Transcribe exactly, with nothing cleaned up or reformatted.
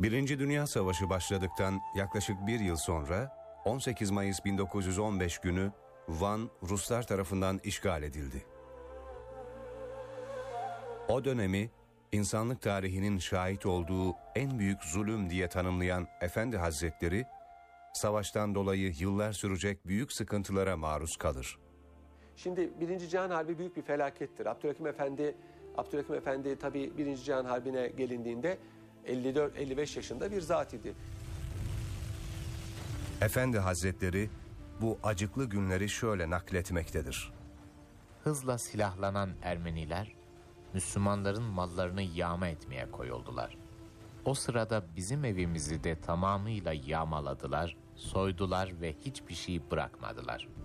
Birinci Dünya Savaşı başladıktan yaklaşık bir yıl sonra on sekiz Mayıs bin dokuz yüz on beş günü Van Ruslar tarafından işgal edildi. O dönemi insanlık tarihinin şahit olduğu en büyük zulüm diye tanımlayan Efendi Hazretleri, savaştan dolayı yıllar sürecek büyük sıkıntılara maruz kalır. Şimdi Birinci Cihan Harbi büyük bir felakettir. Abdülhakim Efendi, Abdülhakim Efendi tabii Birinci Cihan Harbi'ne gelindiğinde elli dört elli beş yaşında bir zat idi. Efendi Hazretleri bu acıklı günleri şöyle nakletmektedir. Hızla silahlanan Ermeniler, Müslümanların mallarını yağma etmeye koyuldular. O sırada bizim evimizi de tamamıyla yağmaladılar, soydular ve hiçbir şey bırakmadılar.